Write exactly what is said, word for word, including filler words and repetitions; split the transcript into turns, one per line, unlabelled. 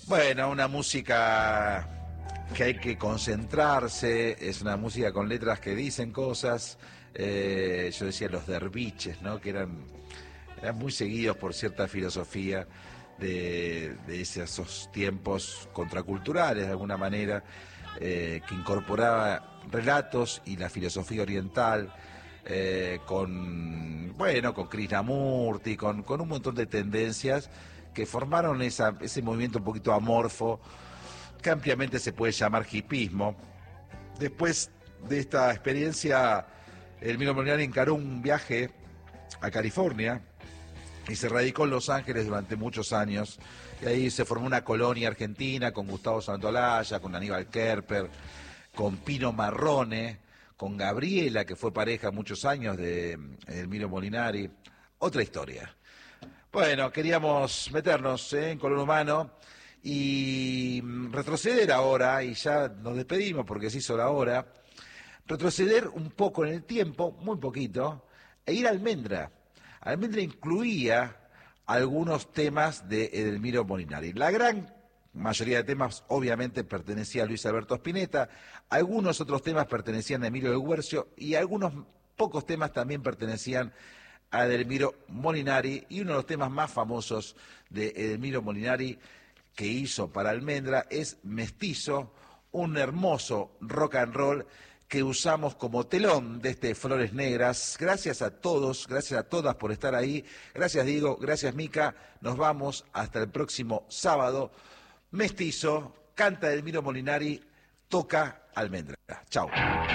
Bueno, una música que hay que concentrarse, es una música con letras que dicen cosas. Eh, yo decía los derviches, ¿no? Que eran, eran muy seguidos por cierta filosofía de, de esos tiempos contraculturales, de alguna manera, eh, que incorporaba relatos y la filosofía oriental, eh, con, bueno, con Krishnamurti, con, con un montón de tendencias que formaron esa, ese movimiento un poquito amorfo, que ampliamente se puede llamar hipismo. Después de esta experiencia, Elmiro Molinari encaró un viaje a California y se radicó en Los Ángeles durante muchos años. Y ahí se formó una colonia argentina con Gustavo Santaolalla, con Aníbal Kerper, con Pino Marrone, con Gabriela, que fue pareja muchos años de Elmiro Molinari. Otra historia. Bueno, queríamos meternos ¿eh? en Color Humano y retroceder ahora, y ya nos despedimos porque se hizo la hora, retroceder un poco en el tiempo, muy poquito, e ir a Almendra. Almendra incluía algunos temas de Elmiro Molinari. La gran mayoría de temas obviamente pertenecía a Luis Alberto Spinetta, algunos otros temas pertenecían a Emilio del Guercio y algunos pocos temas también pertenecían a Elmiro Molinari, y uno de los temas más famosos de Elmiro Molinari que hizo para Almendra es Mestizo, un hermoso rock and roll que usamos como telón de este Flores Negras. Gracias a todos, gracias a todas por estar ahí. Gracias Diego, gracias Mica. Nos vamos hasta el próximo sábado. Mestizo, canta Elmiro Molinari, toca Almendra. Chao.